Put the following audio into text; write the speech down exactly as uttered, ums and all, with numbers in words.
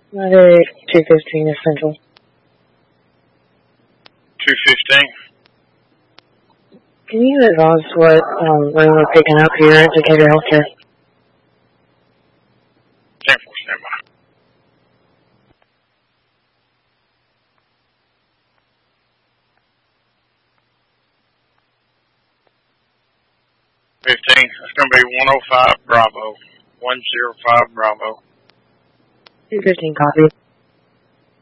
Monday, two fifteen Essential. two fifteen. Can you advise what um, room we're picking up here at Decatur Healthcare? ten four standby. fifteen. It's going to be one oh five Bravo. one oh five Bravo. two fifteen copy.